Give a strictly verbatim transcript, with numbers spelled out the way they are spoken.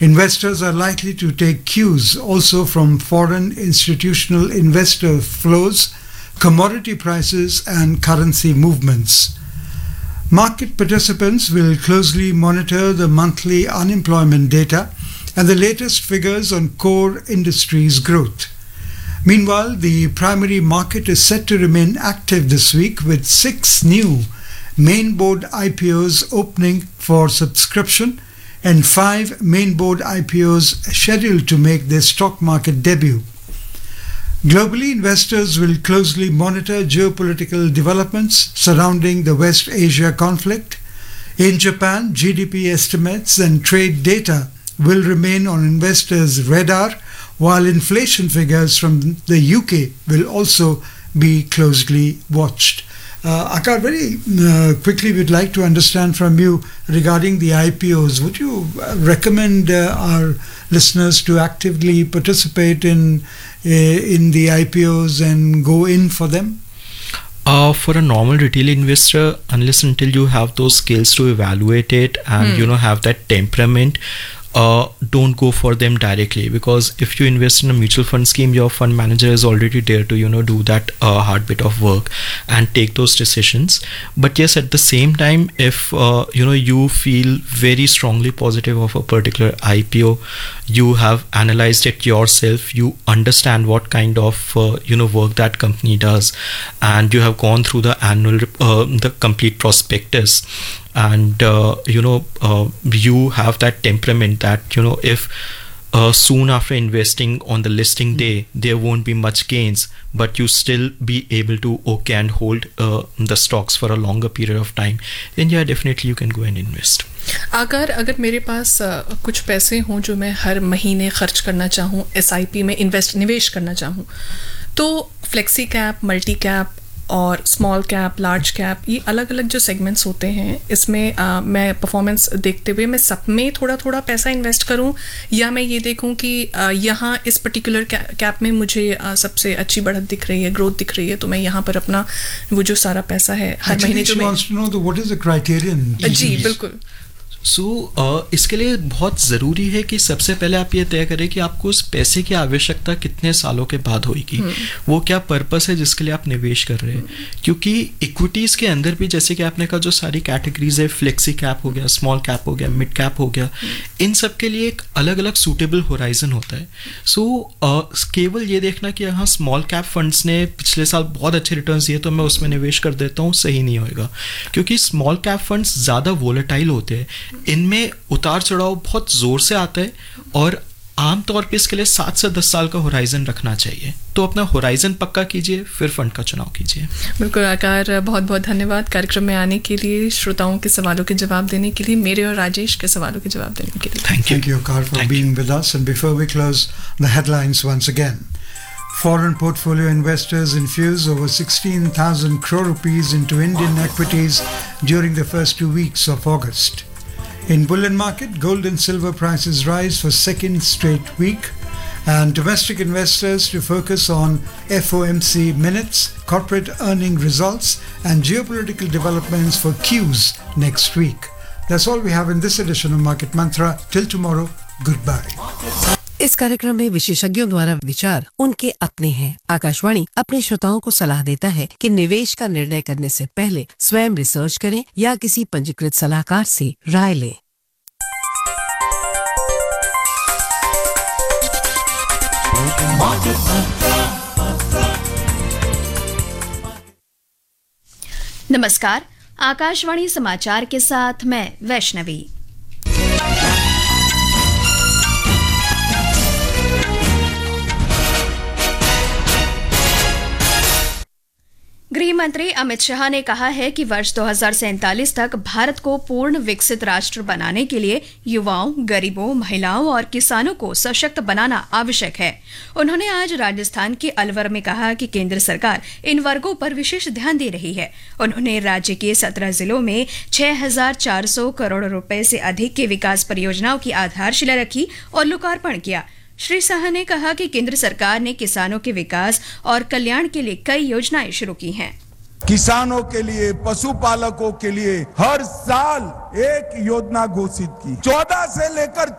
Investors are likely to take cues also from foreign institutional investor flows, commodity prices, and currency movements. Market participants will closely monitor the monthly unemployment data and the latest figures on core industries growth. Meanwhile, the primary market is set to remain active this week with six new main board I P Os opening for subscription and five main board I P Os scheduled to make their stock market debut. Globally, investors will closely monitor geopolitical developments surrounding the West Asia conflict. In Japan, G D P estimates and trade data will remain on investors' radar, while inflation figures from the U K will also be closely watched. Uh, Akar, very uh, quickly, we'd like to understand from you regarding the I P Os. Would you recommend uh, our listeners to actively participate in uh, in the I P Os and go in for them? Uh, for a normal retail investor, unless until you have those skills to evaluate it and hmm. you know have that temperament, uh, don't go for them directly, because if you invest in a mutual fund scheme, your fund manager is already there to you know do that uh, hard bit of work and take those decisions. But yes, at the same time, if uh, you know you feel very strongly positive of a particular I P O, you have analyzed it yourself, you understand what kind of uh, you know work that company does, and you have gone through the annual uh, the complete prospectus, and uh, you know uh, you have that temperament that you know if uh, soon after investing on the listing day there won't be much gains, but you still be able to okay and hold uh, the stocks for a longer period of time, then yeah, definitely you can go and invest. अगर अगर मेरे पास uh, कुछ पैसे हों जो मैं हर महीने खर्च करना चाहूँ, एस आई पी में इन्वेस्ट निवेश करना चाहूँ, तो फ्लेक्सी कैप, मल्टी कैप और स्मॉल कैप, लार्ज कैप, ये अलग अलग जो सेगमेंट्स होते हैं, इसमें आ, मैं परफॉर्मेंस देखते हुए मैं सब में थोड़ा थोड़ा पैसा इन्वेस्ट करूं, या मैं ये देखूं कि आ, यहाँ इस पर्टिकुलर कैप में मुझे आ, सबसे अच्छी बढ़त दिख रही है, ग्रोथ दिख रही है, तो मैं यहाँ पर अपना वो जो सारा पैसा है हर महीने जो मैं जी बिल्कुल सो so, uh, इसके लिए बहुत ज़रूरी है कि सबसे पहले आप ये तय करें कि आपको उस पैसे की आवश्यकता कितने सालों के बाद होगी, वो क्या पर्पस है जिसके लिए आप निवेश कर रहे हैं. क्योंकि इक्विटीज़ के अंदर भी जैसे कि आपने कहा जो सारी कैटेगरीज है, फ्लेक्सी कैप हो गया, स्मॉल कैप हो गया, मिड कैप हो गया, इन सब के लिए एक अलग अलग सूटेबल होराइजन होता है. सो so, uh, केवल ये देखना कि हाँ स्मॉल कैप फंड्स ने पिछले साल बहुत अच्छे रिटर्न्स दिए तो मैं उसमें निवेश कर देता हूँ, सही नहीं होएगा. क्योंकि स्मॉल कैप फंड्स ज़्यादा वोलेटाइल होते हैं, इनमें उतार चढ़ाव बहुत जोर से आता है, और आमतौर पे इसके लिए सात से दस साल का होराइजन रखना चाहिए. तो अपना होराइजन पक्का कीजिए, फिर फंड का चुनाव कीजिए. बिल्कुल आकार, बहुत बहुत धन्यवाद कार्यक्रम में आने के लिए, श्रोताओं के सवालों के जवाब देने के लिए, मेरे और राजेश के सवालों के जवाब देने के लिए. थैंक यू थैंक यू आकार for being with us. And before we close the headlines once again. Foreign portfolio investors infused over sixteen thousand crore rupees into Indian equities during the first two weeks of August. In bullion market, gold and silver prices rise for second straight week, and domestic investors to focus on F O M C minutes, corporate earning results, and geopolitical developments for Qs next week. That's all we have in this edition of Market Mantra. Till tomorrow, goodbye. इस कार्यक्रम में विशेषज्ञों द्वारा विचार उनके अपने हैं. आकाशवाणी अपने श्रोताओं को सलाह देता है कि निवेश का निर्णय करने से पहले स्वयं रिसर्च करें या किसी पंजीकृत सलाहकार से राय लें. नमस्कार, आकाशवाणी समाचार के साथ मैं वैष्णवी. गृह मंत्री अमित शाह ने कहा है कि वर्ष दो हज़ार सैंतालीस तक भारत को पूर्ण विकसित राष्ट्र बनाने के लिए युवाओं, गरीबों, महिलाओं और किसानों को सशक्त बनाना आवश्यक है. उन्होंने आज राजस्थान के अलवर में कहा कि केंद्र सरकार इन वर्गों पर विशेष ध्यान दे रही है. उन्होंने राज्य के सत्रह जिलों में छह हजार चार सौ करोड़ रुपए से अधिक की विकास परियोजनाओं की आधारशिला रखी और लोकार्पण किया. श्री शाह ने कहा कि केंद्र सरकार ने किसानों के विकास और कल्याण के लिए कई योजनाएं शुरू की हैं. किसानों के लिए, पशुपालकों के लिए हर साल एक योजना घोषित की. चौदह से लेकर